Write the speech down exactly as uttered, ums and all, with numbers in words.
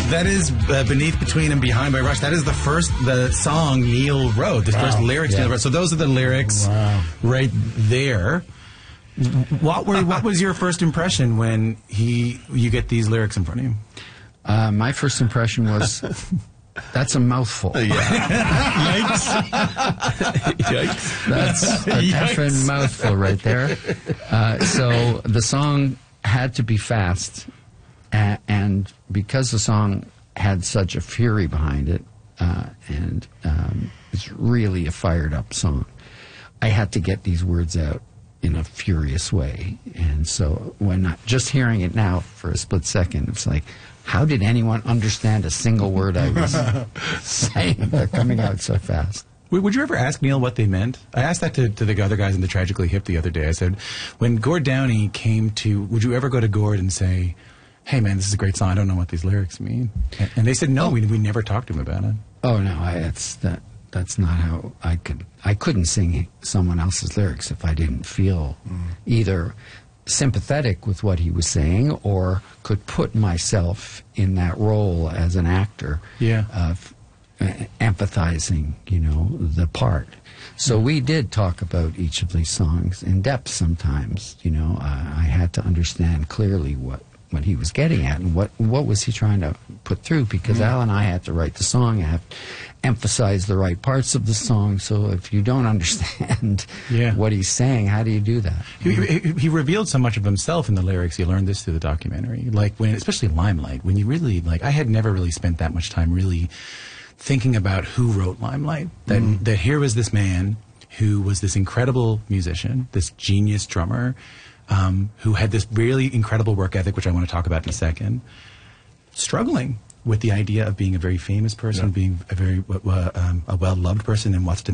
That is uh, Beneath, Between, and Behind by Rush. That is the first the song Neil wrote, the wow. first lyrics yeah. Neil wrote. So those are the lyrics wow. right there. What were what was your first impression when he you get these lyrics in front of you? Uh, my first impression was, that's a mouthful. Uh, yeah. Yikes. Yikes. That's a effing mouthful right there. Uh, so the song had to be fast, uh, and because the song had such a fury behind it, uh, and um, it's really a fired-up song, I had to get these words out in a furious way. And so when I, just hearing it now for a split second, it's like, how did anyone understand a single word I was saying? They're coming out so fast. Would you ever ask Neil what they meant? I asked that to, to the other guys in the Tragically Hip the other day. I said, when Gord Downey came to, would you ever go to Gord and say, hey man, this is a great song, I don't know what these lyrics mean? And they said, no, oh. we, we never talked to him about it. Oh no, I, it's that. That's not how I could. I couldn't sing someone else's lyrics if I didn't feel mm. either sympathetic with what he was saying or could put myself in that role as an actor. Yeah. Of uh, empathizing, you know, the part. So we did talk about each of these songs in depth sometimes. You know, uh, I had to understand clearly what. what he was getting at and what what was he trying to put through, because mm. Al and I had to write the song. I have to emphasize the right parts of the song, so if you don't understand yeah. what he's saying, how do you do that? He, he, he revealed so much of himself in the lyrics. You learned this through the documentary, like when, especially Limelight, when you really, like, I had never really spent that much time really thinking about who wrote Limelight, that, mm. that here was this man who was this incredible musician, this genius drummer, Um, who had this really incredible work ethic, which I want to talk about in a second, struggling with the idea of being a very famous person, yeah. being a very uh, um, a well-loved person, and what's to